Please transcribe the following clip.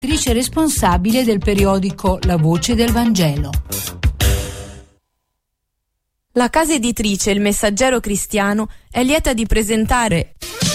Attrice responsabile del periodico La Voce del Vangelo. La casa editrice Il Messaggero Cristiano è lieta di presentare